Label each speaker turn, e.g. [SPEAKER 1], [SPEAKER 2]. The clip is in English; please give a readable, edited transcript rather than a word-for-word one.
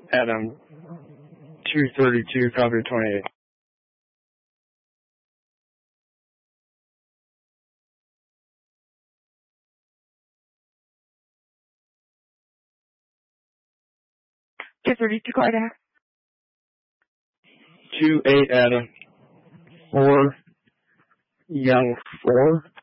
[SPEAKER 1] Adam, 232, copy 28.
[SPEAKER 2] Carter.
[SPEAKER 1] 28, Adam. 4, Young 4.